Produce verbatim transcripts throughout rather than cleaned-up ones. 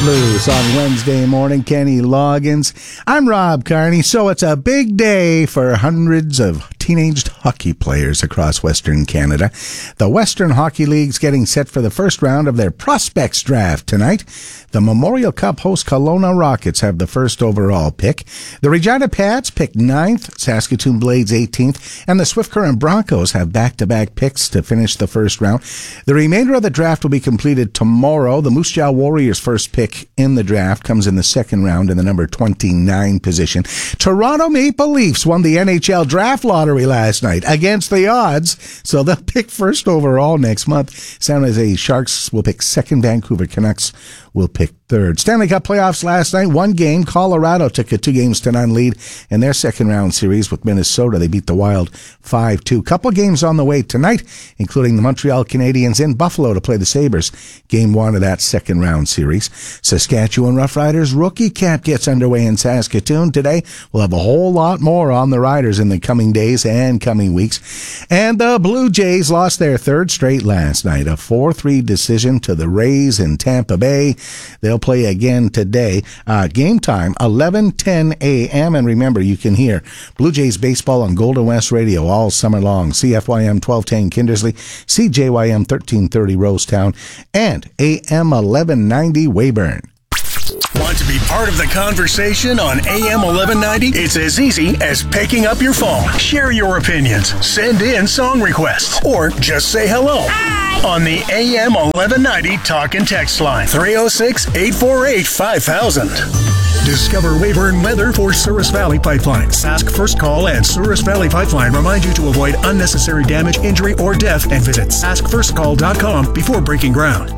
Blues on Wednesday morning. Kenny Loggins. I'm Rob Carney. So it's a big day for hundreds of teenaged hockey players across Western Canada. The Western Hockey League's getting set for the first round of their prospects draft tonight. The Memorial Cup host Kelowna Rockets have the first overall pick. The Regina Pats pick ninth, Saskatoon Blades eighteenth, and the Swift Current Broncos have back-to-back picks to finish the first round. The remainder of the draft will be completed tomorrow. The Moose Jaw Warriors' first pick in the draft comes in the second round in the number twenty-nine position. Toronto Maple Leafs won the N H L draft lottery last night against the odds, so they'll pick first overall next month. San Jose Sharks will pick second. Vancouver Canucks will pick third. Stanley Cup playoffs last night. One game. Colorado took a two games to none lead in their second round series with Minnesota. They beat the Wild five two. Couple games on the way tonight, including the Montreal Canadiens in Buffalo to play the Sabres. Game one of that second round series. Saskatchewan Roughriders rookie camp gets underway in Saskatoon today. We'll have a whole lot more on the Riders in the coming days and coming weeks. And the Blue Jays lost their third straight last night. A four three decision to the Rays in Tampa Bay. They'll play again today. Uh, game time, eleven ten a.m. And remember, you can hear Blue Jays baseball on Golden West Radio all summer long. C F Y M twelve ten Kindersley, C J Y M thirteen thirty Rosetown, and A M eleven ninety Weyburn. Want to be part of the conversation on A M eleven ninety? It's as easy as picking up your phone. Share your opinions, send in song requests, or just say hello. Hi. On the A M eleven ninety talk and text line, three oh six, eight four eight, five thousand. Discover Weyburn weather for Souris Valley Pipeline. Sask First Call and Souris Valley Pipeline remind you to avoid unnecessary damage, injury, or death, and visit sask first call dot com before breaking ground.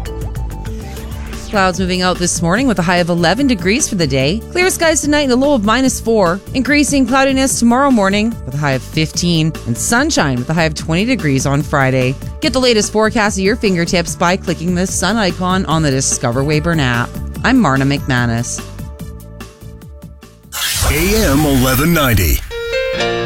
Clouds moving out this morning with a high of eleven degrees for the day. Clear skies tonight and a low of minus four. Increasing cloudiness tomorrow morning with a high of fifteen. And sunshine with a high of twenty degrees on Friday. Get the latest forecast at your fingertips by clicking the sun icon on the Discover Weyburn app. I'm Marna McManus. A M eleven ninety.